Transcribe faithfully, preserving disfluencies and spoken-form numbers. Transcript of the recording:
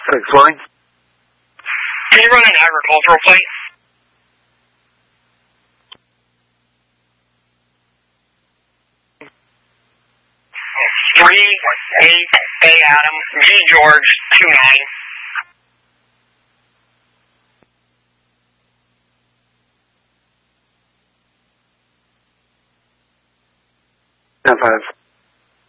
Six line. Can you run an agricultural plate? Three eight A Adam G George two nine. Ten five.